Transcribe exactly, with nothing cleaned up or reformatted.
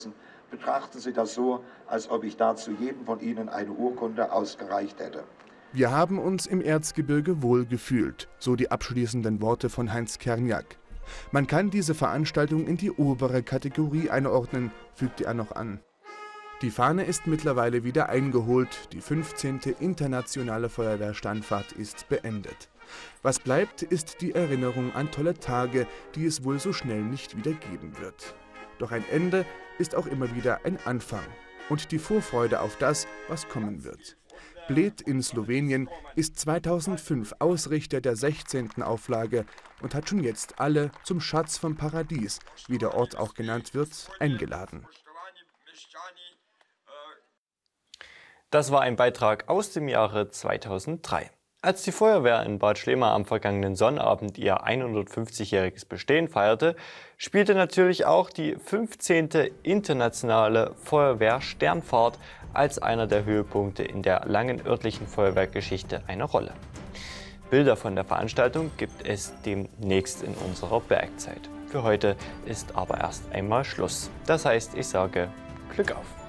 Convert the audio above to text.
Betrachten Sie das so, als ob ich dazu jedem von Ihnen eine Urkunde ausgereicht hätte. Wir haben uns im Erzgebirge wohlgefühlt, so die abschließenden Worte von Heinz Kernjak. Man kann diese Veranstaltung in die obere Kategorie einordnen, fügte er noch an. Die Fahne ist mittlerweile wieder eingeholt, die fünfzehnte internationale Feuerwehrstandfahrt ist beendet. Was bleibt, ist die Erinnerung an tolle Tage, die es wohl so schnell nicht wieder geben wird. Doch ein Ende ist auch immer wieder ein Anfang und die Vorfreude auf das, was kommen wird. Bled in Slowenien ist zweitausendfünf Ausrichter der sechzehnten Auflage und hat schon jetzt alle zum Schatz vom Paradies, wie der Ort auch genannt wird, eingeladen. Das war ein Beitrag aus dem Jahre zweitausenddrei. Als die Feuerwehr in Bad Schlema am vergangenen Sonnabend ihr hundertfünfzigjähriges Bestehen feierte, spielte natürlich auch die fünfzehnte internationale Feuerwehr-Sternfahrt als einer der Höhepunkte in der langen örtlichen Feuerwehrgeschichte eine Rolle. Bilder von der Veranstaltung gibt es demnächst in unserer Bergzeit. Für heute ist aber erst einmal Schluss. Das heißt, ich sage Glück auf!